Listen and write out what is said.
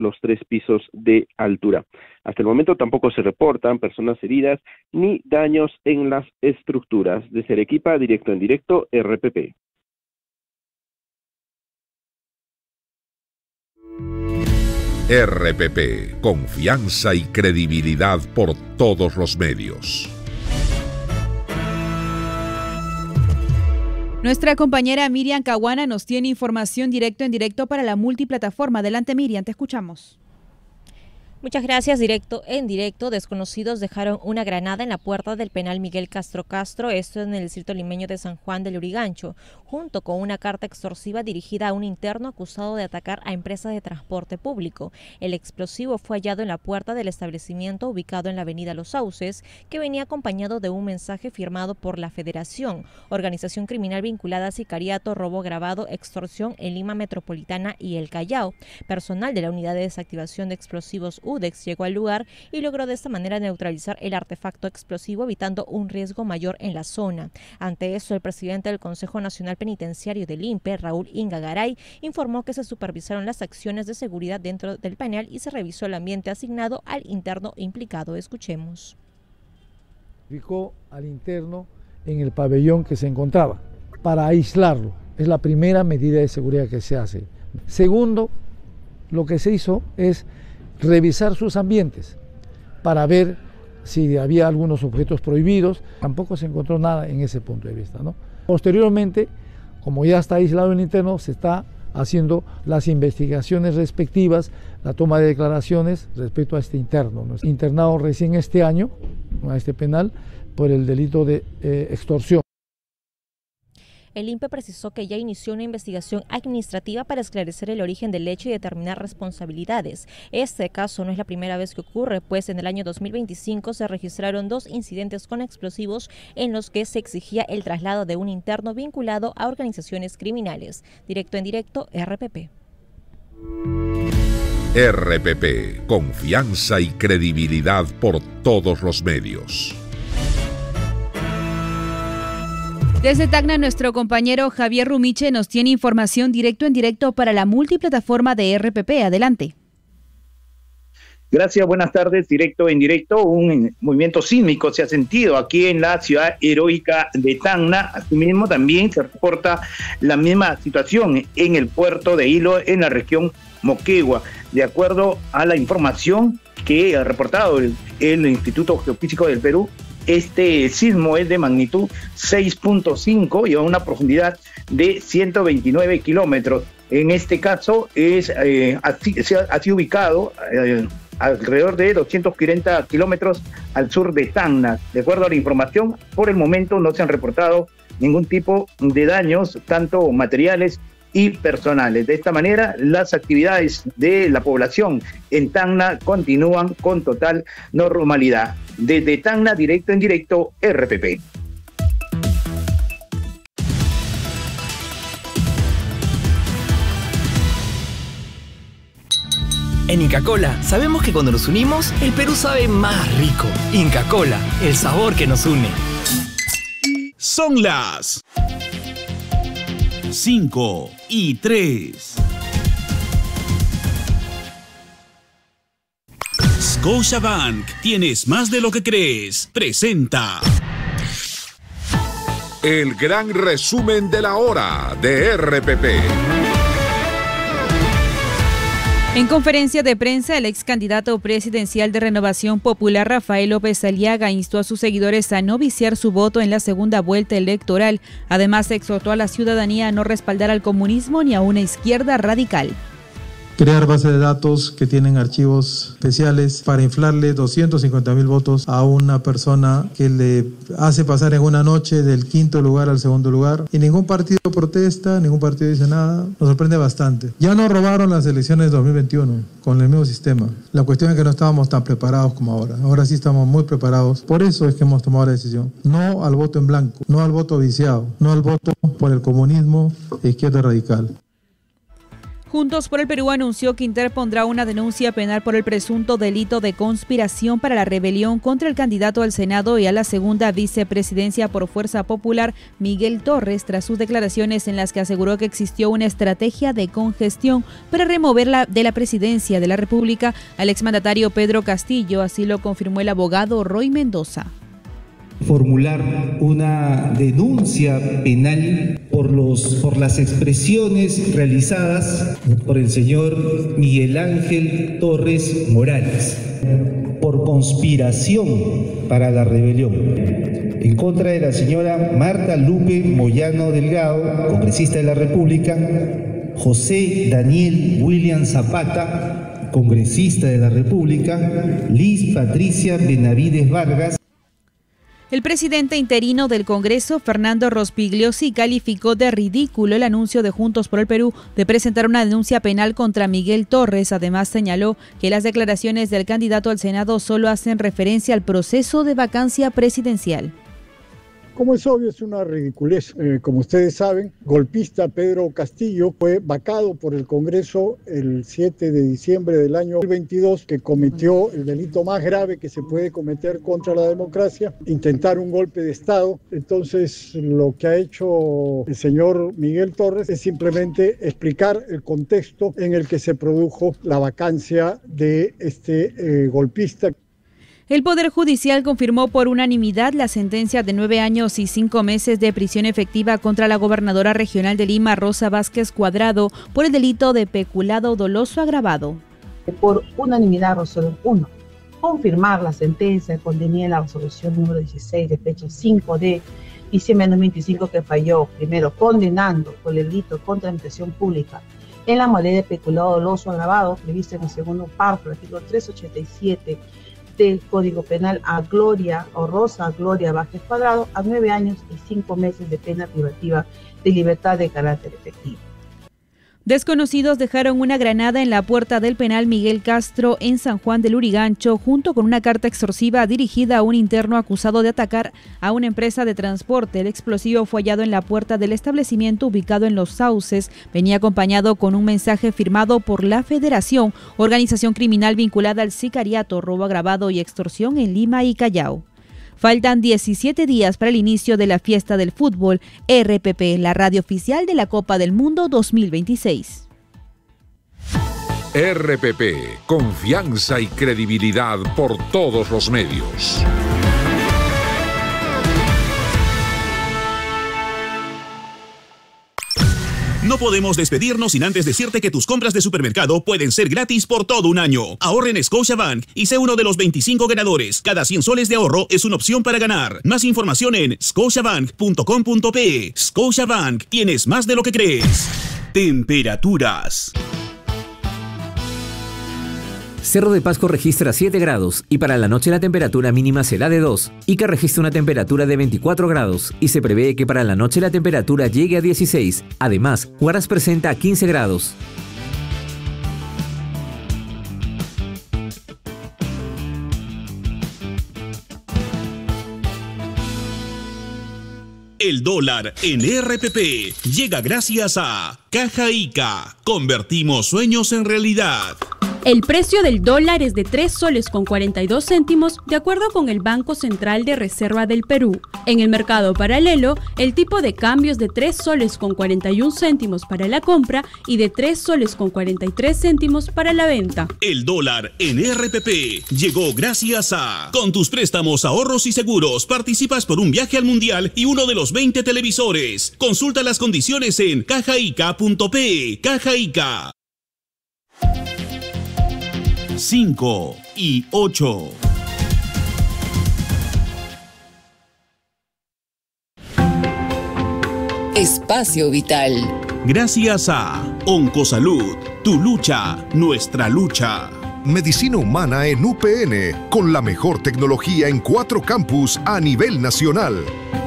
los 3 pisos de altura. Hasta el momento tampoco se reportan personas heridas ni daños en las estructuras. Desde Arequipa, directo en directo, RPP. RPP, confianza y credibilidad por todos los medios. Nuestra compañera Miriam Caguana nos tiene información directo en directo para la multiplataforma. Adelante, Miriam, te escuchamos. Muchas gracias. Directo en directo, desconocidos dejaron una granada en la puerta del penal Miguel Castro Castro, esto en el distrito limeño de San Juan del Lurigancho, junto con una carta extorsiva dirigida a un interno acusado de atacar a empresas de transporte público. El explosivo fue hallado en la puerta del establecimiento ubicado en la avenida Los Sauces, que venía acompañado de un mensaje firmado por la Federación, organización criminal vinculada a sicariato, robo agravado, extorsión en Lima Metropolitana y El Callao. Personal de la Unidad de Desactivación de Explosivos UDEX llegó al lugar y logró de esta manera neutralizar el artefacto explosivo, evitando un riesgo mayor en la zona. Ante eso, el presidente del Consejo Nacional Penitenciario del INPE, Raúl Inga Garay, informó que se supervisaron las acciones de seguridad dentro del penal y se revisó el ambiente asignado al interno implicado. Escuchemos. Ubicó al interno en el pabellón que se encontraba para aislarlo. Es la primera medida de seguridad que se hace. Segundo, lo que se hizo es revisar sus ambientes para ver si había algunos objetos prohibidos. Tampoco se encontró nada en ese punto de vista, ¿no? Posteriormente, como ya está aislado el interno, se está haciendo las investigaciones respectivas, la toma de declaraciones respecto a este interno, ¿no? Internado recién este año a este penal por el delito de extorsión. El INPE precisó que ya inició una investigación administrativa para esclarecer el origen del hecho y determinar responsabilidades. Este caso no es la primera vez que ocurre, pues en el año 2025 se registraron 2 incidentes con explosivos en los que se exigía el traslado de un interno vinculado a organizaciones criminales. Directo en directo, RPP. RPP, confianza y credibilidad por todos los medios. Desde Tacna, nuestro compañero Javier Rumiche nos tiene información directo en directo para la multiplataforma de RPP. Adelante. Gracias, buenas tardes. Directo en directo, un movimiento sísmico se ha sentido aquí en la ciudad heroica de Tacna. Asimismo, también se reporta la misma situación en el puerto de Hilo, en la región Moquegua. De acuerdo a la información que ha reportado el Instituto Geofísico del Perú, este sismo es de magnitud 6.5 y a una profundidad de 129 kilómetros. En este caso ha sido ubicado alrededor de 240 kilómetros al sur de Tacna. De acuerdo a la información, por el momento no se han reportado ningún tipo de daños, tanto materiales y personales. De esta manera, las actividades de la población en Tacna continúan con total normalidad. Desde Tacna, directo en directo, RPP. En Inca Kola sabemos que cuando nos unimos, el Perú sabe más rico. Inca Kola, el sabor que nos une. Son las 5:03. Scotiabank, tienes más de lo que crees. Presenta el gran resumen de la hora de RPP. En conferencia de prensa, el ex candidato presidencial de Renovación Popular, Rafael López Aliaga, instó a sus seguidores a no viciar su voto en la segunda vuelta electoral. Además, exhortó a la ciudadanía a no respaldar al comunismo ni a una izquierda radical. Crear bases de datos que tienen archivos especiales para inflarle 250.000 votos a una persona que le hace pasar en una noche del 5º lugar al 2º lugar. Y ningún partido protesta, ningún partido dice nada. Nos sorprende bastante. Ya nos robaron las elecciones de 2021 con el mismo sistema. La cuestión es que no estábamos tan preparados como ahora. Ahora sí estamos muy preparados. Por eso es que hemos tomado la decisión. No al voto en blanco, no al voto viciado, no al voto por el comunismo e izquierda radical. Juntos por el Perú anunció que interpondrá una denuncia penal por el presunto delito de conspiración para la rebelión contra el candidato al Senado y a la segunda vicepresidencia por Fuerza Popular, Miguel Torres, tras sus declaraciones en las que aseguró que existió una estrategia de congestión para removerla de la presidencia de la República al exmandatario Pedro Castillo, así lo confirmó el abogado Roy Mendoza. Formular una denuncia penal por las expresiones realizadas por el señor Miguel Ángel Torres Morales por conspiración para la rebelión en contra de la señora Marta Lupe Moyano Delgado, congresista de la República, José Daniel William Zapata, congresista de la República, Liz Patricia Benavides Vargas. El presidente interino del Congreso, Fernando Rospigliosi, calificó de ridículo el anuncio de Juntos por el Perú de presentar una denuncia penal contra Miguel Torres. Además, señaló que las declaraciones del candidato al Senado solo hacen referencia al proceso de vacancia presidencial. Como es obvio, es una ridiculez. Como ustedes saben, golpista Pedro Castillo fue vacado por el Congreso el 7 de diciembre del año 2022, que cometió el delito más grave que se puede cometer contra la democracia, intentar un golpe de Estado. Entonces, lo que ha hecho el señor Miguel Torres es simplemente explicar el contexto en el que se produjo la vacancia de este golpista. El Poder Judicial confirmó por unanimidad la sentencia de 9 años y 5 meses de prisión efectiva contra la gobernadora regional de Lima, Rosa Vázquez Cuadrado, por el delito de peculado doloso agravado. Por unanimidad resuelven 1. Confirmar la sentencia contenida en la resolución número 16 de fecha 5 de diciembre de 2025 que falló, primero, condenando por el delito contra la administración pública en la modalidad de peculado doloso agravado previsto en el segundo párrafo del artículo 387 del Código Penal a Gloria o Rosa Gloria Vázquez Cuadrado a 9 años y 5 meses de pena privativa de libertad de carácter efectivo. Desconocidos dejaron una granada en la puerta del penal Miguel Castro en San Juan del Lurigancho, junto con una carta extorsiva dirigida a un interno acusado de atacar a una empresa de transporte. El explosivo fue hallado en la puerta del establecimiento ubicado en Los Sauces. Venía acompañado con un mensaje firmado por la Federación, organización criminal vinculada al sicariato, robo agravado y extorsión en Lima y Callao. Faltan 17 días para el inicio de la fiesta del fútbol. RPP, la radio oficial de la Copa del Mundo 2026. RPP, confianza y credibilidad por todos los medios. No podemos despedirnos sin antes decirte que tus compras de supermercado pueden ser gratis por todo un año. Ahorra en Scotiabank y sé uno de los 25 ganadores. Cada 100 soles de ahorro es una opción para ganar. Más información en scotiabank.com.pe. Scotiabank, tienes más de lo que crees. Temperaturas. Cerro de Pasco registra 7 grados y para la noche la temperatura mínima será de 2. Ica registra una temperatura de 24 grados y se prevé que para la noche la temperatura llegue a 16. Además, Huaraz presenta 15 grados. El dólar en RPP llega gracias a Caja Ica. Convertimos sueños en realidad. El precio del dólar es de 3 soles con 42 céntimos de acuerdo con el Banco Central de Reserva del Perú. En el mercado paralelo, el tipo de cambio es de 3 soles con 41 céntimos para la compra y de 3 soles con 43 céntimos para la venta. El dólar en RPP llegó gracias a... Con tus préstamos, ahorros y seguros, participas por un viaje al Mundial y uno de los 20 televisores. Consulta las condiciones en cajaica.pe. Caja Ica. 5 y 8. Espacio Vital. Gracias a Oncosalud, tu lucha, nuestra lucha. Medicina humana en UPN, con la mejor tecnología en 4 campus a nivel nacional.